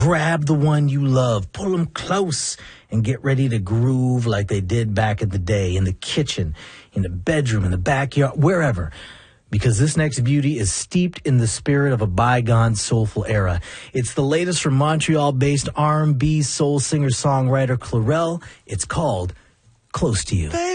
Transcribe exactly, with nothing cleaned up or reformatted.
Grab the one you love, pull them close, and get ready to groove like they did back in the day, in the kitchen, in the bedroom, in the backyard, wherever. Because this next beauty is steeped in the spirit of a bygone soulful era. It's the latest from Montreal-based R and B soul singer-songwriter Clarel. It's called Close to You.